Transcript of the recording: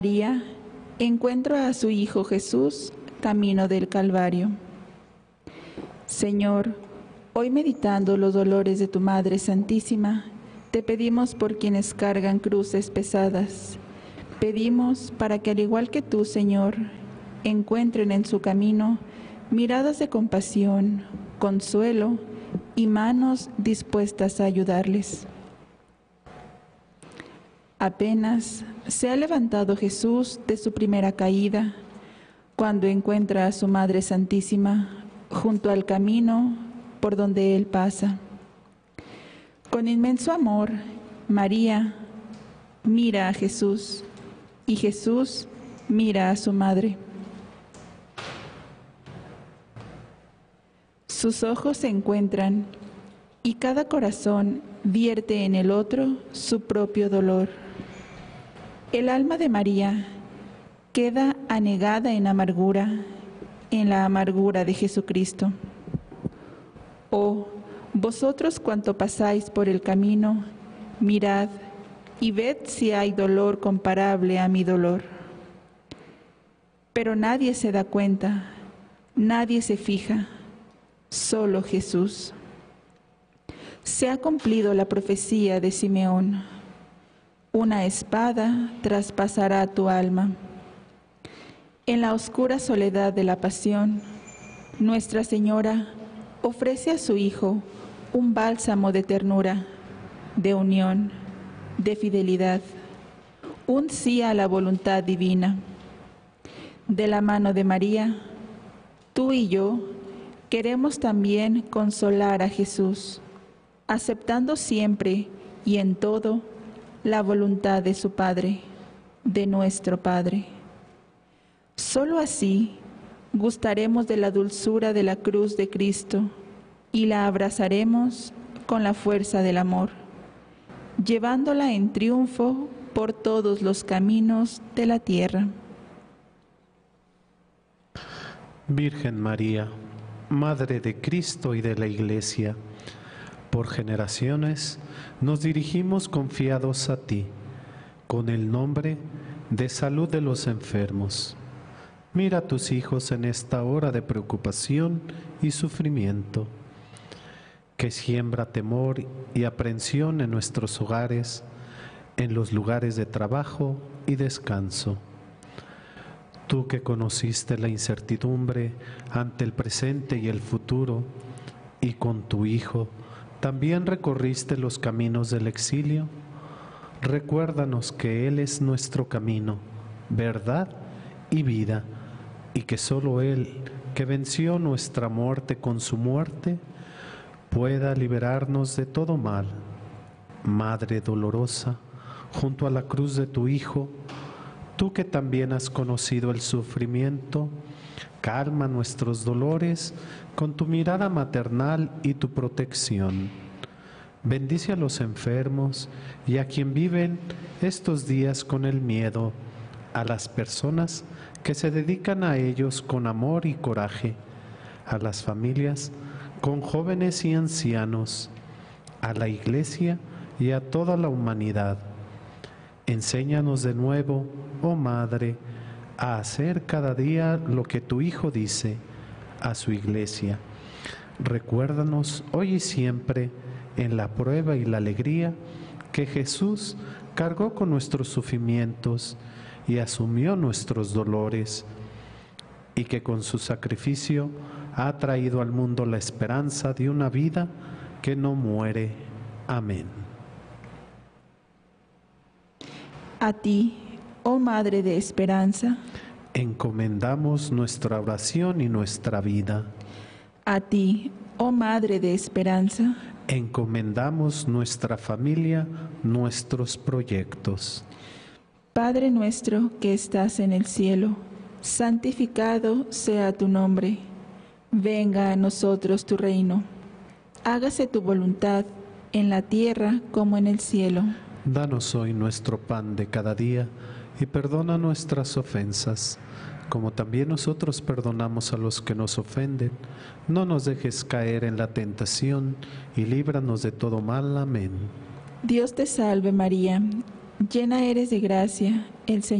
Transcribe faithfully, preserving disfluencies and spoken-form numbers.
María, encuentro a su Hijo Jesús, camino del Calvario. Señor, hoy meditando los dolores de tu Madre Santísima, te pedimos por quienes cargan cruces pesadas. Pedimos para que al igual que tú, Señor, encuentren en su camino miradas de compasión, consuelo y manos dispuestas a ayudarles. Apenas se ha levantado Jesús de su primera caída, cuando encuentra a su Madre Santísima junto al camino por donde Él pasa. Con inmenso amor, María mira a Jesús y Jesús mira a su Madre. Sus ojos se encuentran y cada corazón vierte en el otro su propio dolor. El alma de María queda anegada en amargura, en la amargura de Jesucristo. Oh, vosotros cuanto pasáis por el camino, mirad y ved si hay dolor comparable a mi dolor. Pero nadie se da cuenta, nadie se fija, solo Jesús. Se ha cumplido la profecía de Simeón. Una espada traspasará tu alma. En la oscura soledad de la pasión, Nuestra Señora ofrece a su Hijo un bálsamo de ternura, de unión, de fidelidad, un sí a la voluntad divina. De la mano de María, tú y yo queremos también consolar a Jesús, aceptando siempre y en todo la voluntad de su Padre, de nuestro Padre. Solo así gustaremos de la dulzura de la cruz de Cristo y la abrazaremos con la fuerza del amor, llevándola en triunfo por todos los caminos de la tierra. Virgen María, Madre de Cristo y de la Iglesia, por generaciones nos dirigimos confiados a ti, con el nombre de salud de los enfermos. Mira a tus hijos en esta hora de preocupación y sufrimiento, que siembra temor y aprensión en nuestros hogares, en los lugares de trabajo y descanso. Tú que conociste la incertidumbre ante el presente y el futuro, y con tu Hijo también recorriste los caminos del exilio, recuérdanos que Él es nuestro camino, verdad y vida, y que solo Él, que venció nuestra muerte con su muerte, pueda liberarnos de todo mal. Madre dolorosa, junto a la cruz de tu Hijo, tú que también has conocido el sufrimiento, calma nuestros dolores con tu mirada maternal y tu protección. Bendice a los enfermos y a quien viven estos días con el miedo, a las personas que se dedican a ellos con amor y coraje, a las familias con jóvenes y ancianos, a la Iglesia y a toda la humanidad. Enséñanos de nuevo, oh Madre, a hacer cada día lo que tu Hijo dice a su Iglesia. Recuérdanos hoy y siempre, en la prueba y la alegría, que Jesús cargó con nuestros sufrimientos y asumió nuestros dolores, y que con su sacrificio ha traído al mundo la esperanza de una vida que no muere. Amén. A ti, oh Madre de Esperanza, encomendamos nuestra oración y nuestra vida. A ti, oh Madre de Esperanza, encomendamos nuestra familia, nuestros proyectos. Padre nuestro que estás en el cielo, santificado sea tu nombre. Venga a nosotros tu reino. Hágase tu voluntad en la tierra como en el cielo. Danos hoy nuestro pan de cada día y perdona nuestras ofensas, como también nosotros perdonamos a los que nos ofenden. No nos dejes caer en la tentación y líbranos de todo mal. Amén. Dios te salve María, llena eres de gracia, el Señor